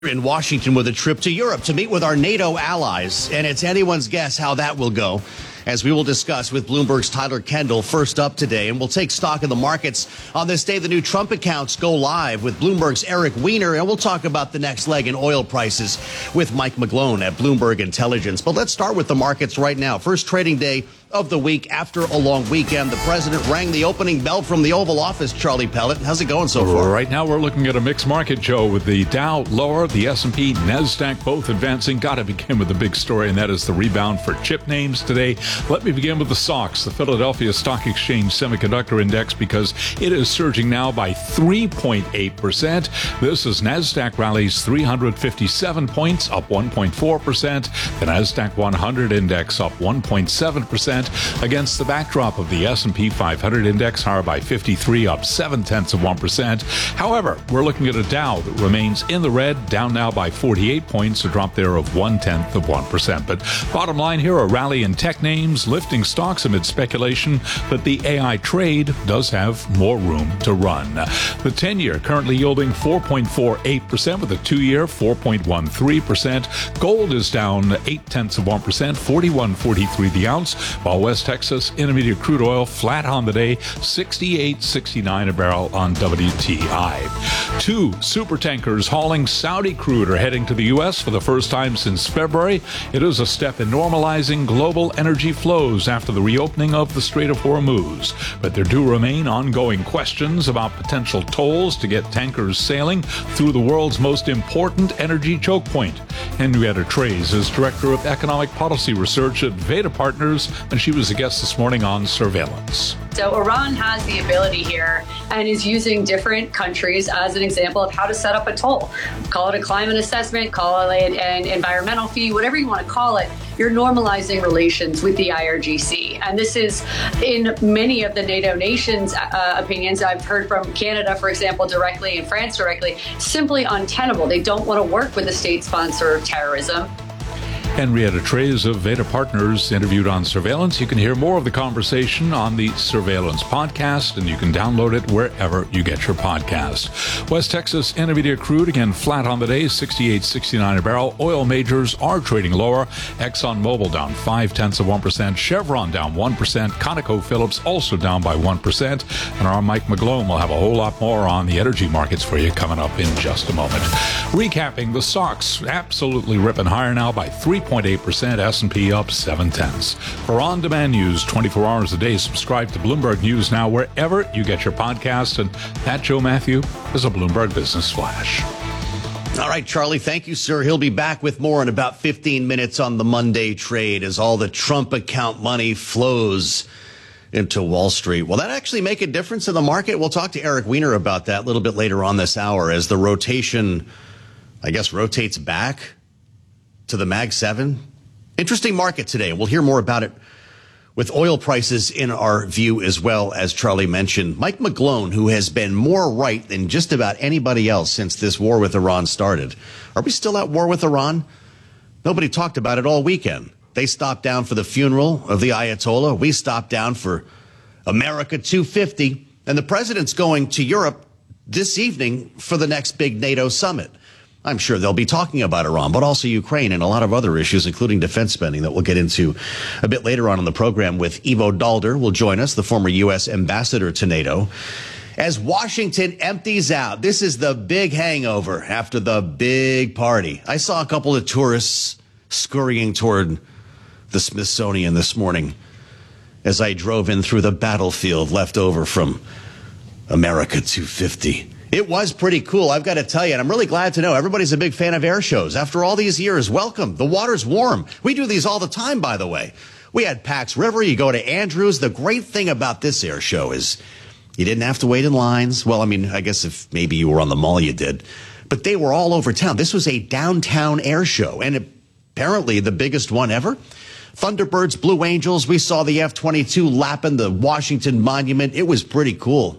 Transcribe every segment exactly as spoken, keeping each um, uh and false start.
In Washington with a trip to Europe to meet with our NATO allies, and it's anyone's guess how that will go, as we will discuss with Bloomberg's Tyler Kendall first up today. And we'll take stock of the markets on this day. The new Trump accounts go live with Bloomberg's Eric Weiner, and we'll talk about the next leg in oil prices with Mike McGlone at Bloomberg Intelligence. But let's start with the markets right now. First trading day of the week after a long weekend. The president rang the opening bell from the Oval Office. Charlie Pellet, how's it going so far? Right now we're looking at a mixed market, Joe, with the Dow lower, the S and P, NASDAQ both advancing. Got to begin with the big story, and that is the rebound for chip names today. Let me begin with the S O X, the Philadelphia Stock Exchange Semiconductor Index, because it is surging now by three point eight percent. This is NASDAQ rallies three hundred fifty-seven points, up one point four percent. The NASDAQ one hundred index up one point seven percent. Against the backdrop of the S and P five hundred index higher by fifty-three, up seven tenths of one percent. However, we're looking at a Dow that remains in the red, down now by forty-eight points, a drop there of one tenth of one percent. But bottom line here, a rally in tech names, lifting stocks amid speculation that the A I trade does have more room to run. The ten-year currently yielding four point four eight percent with a two-year four point one three percent. Gold is down eight tenths of one percent, forty-one forty-three the ounce, while West Texas Intermediate crude oil flat on the day, sixty-eight sixty-nine a barrel on W T I. Two super tankers hauling Saudi crude are heading to the U S for the first time since February. It is a step in normalizing global energy flows after the reopening of the Strait of Hormuz. But there do remain ongoing questions about potential tolls to get tankers sailing through the world's most important energy choke point. Henrietta Treyz is Director of Economic Policy Research at Veda Partners, and she was a guest this morning on Surveillance. So Iran has the ability here and is using different countries as an example of how to set up a toll. Call it a climate assessment, call it an environmental fee, whatever you want to call it. You're normalizing relations with the I R G C. And this is in many of the NATO nations' uh, opinions. I've heard from Canada, for example, directly, and France directly, simply untenable. They don't want to work with a state sponsor of terrorism. Henrietta Treyz of Veda Partners interviewed on Surveillance. You can hear more of the conversation on the Surveillance podcast, and you can download it wherever you get your podcast. West Texas Intermediate crude again flat on the day, sixty-eight sixty-nine a barrel. Oil majors are trading lower. ExxonMobil down five tenths of one percent. Chevron down one percent. ConocoPhillips also down by one percent. And our Mike McGlone will have a whole lot more on the energy markets for you coming up in just a moment. Recapping, the S O X absolutely ripping higher now by three point eight percent, S and P up seven tenths. For on-demand news twenty-four hours a day, subscribe to Bloomberg News Now wherever you get your podcasts. And that, Joe Matthew, is a Bloomberg Business Flash. All right, Charlie, thank you, sir. He'll be back with more in about fifteen minutes on the Monday trade as all the Trump account money flows into Wall Street. Will that actually make a difference in the market? We'll talk to Eric Weiner about that a little bit later on this hour as the rotation, I guess, rotates back to the Mag seven. Interesting market today. We'll hear more about it with oil prices in our view as well, as Charlie mentioned. Mike McGlone, who has been more right than just about anybody else since this war with Iran started. Are we still at war with Iran? Nobody talked about it all weekend. They stopped down for the funeral of the Ayatollah. We stopped down for America two fifty. And the president's going to Europe this evening for the next big NATO summit. I'm sure they'll be talking about Iran, but also Ukraine and a lot of other issues, including defense spending, that we'll get into a bit later on in the program with Ivo Dalder will join us, the former U S ambassador to NATO. As Washington empties out, this is the big hangover after the big party. I saw a couple of tourists scurrying toward the Smithsonian this morning as I drove in through the battlefield left over from America two fifty. It was pretty cool, I've got to tell you, and I'm really glad to know everybody's a big fan of air shows. After all these years, welcome. The water's warm. We do these all the time, by the way. We had Pax River, you go to Andrews. The great thing about this air show is you didn't have to wait in lines. Well, I mean, I guess if maybe you were on the mall, you did. But they were all over town. This was a downtown air show, and apparently the biggest one ever. Thunderbirds, Blue Angels, we saw the F twenty-two lapping the Washington Monument. It was pretty cool.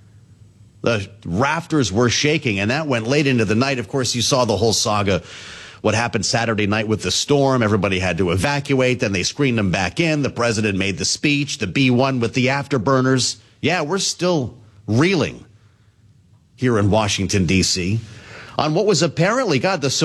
The rafters were shaking, and that went late into the night. Of course, you saw the whole saga, what happened Saturday night with the storm. Everybody had to evacuate. Then they screened them back in. The president made the speech, the B one with the afterburners. Yeah, we're still reeling here in Washington, D C on what was apparently, God, the